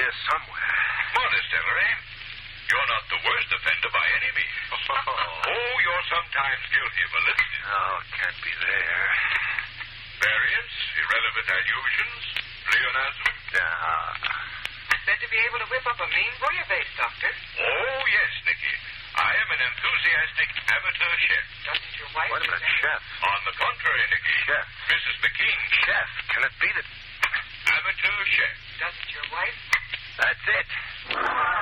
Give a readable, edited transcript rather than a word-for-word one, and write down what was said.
here somewhere. Modest, Ellery. You're not the worst offender by any means. Oh, you're sometimes guilty of a listening. Oh, can't be there. Variance, irrelevant allusions, pleonasm. Said to be able to whip up a mean bouillabaisse, Doctor. Oh, yes, Nicky. I am an enthusiastic amateur chef. Doesn't your wife... Wait a minute, chef. On the contrary, Nicky. Chef. Mrs. McKean. Chef, can it be that... Amateur chef. Doesn't your wife... That's it.